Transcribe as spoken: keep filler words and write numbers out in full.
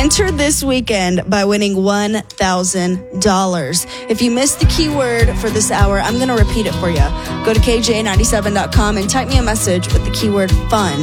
Enter this weekend by winning one thousand dollars. If you missed the keyword for this hour, I'm going to repeat it for you. Go to K J ninety-seven dot com and type me a message with the keyword fun.